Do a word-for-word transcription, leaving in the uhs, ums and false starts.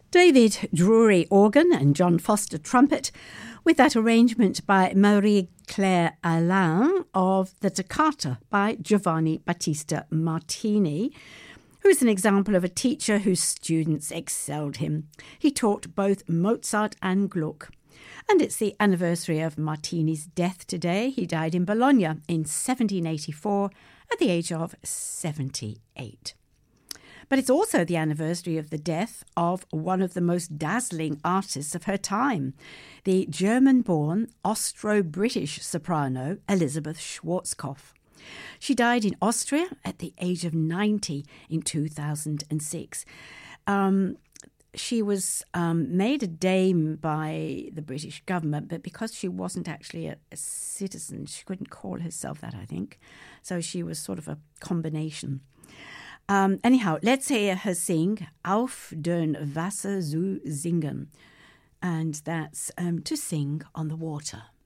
David Drury organ and John Foster trumpet, with that arrangement by Marie-Claire Alain of the Toccata by Giovanni Battista Martini, who's an example of a teacher whose students excelled him. He taught both Mozart and Gluck. And it's the anniversary of Martini's death today. He died in Bologna in seventeen eighty-four at the age of seventy-eight. But it's also the anniversary of the death of one of the most dazzling artists of her time, the German-born Austro-British soprano Elisabeth Schwarzkopf. She died in Austria at the age of ninety in two thousand six. Um, she was um, made a dame by the British government, but because she wasn't actually a, a citizen, she couldn't call herself that, I think. So she was sort of a combination. Um, anyhow, let's hear her sing Auf den Wasser zu singen. And that's um, to sing on the water.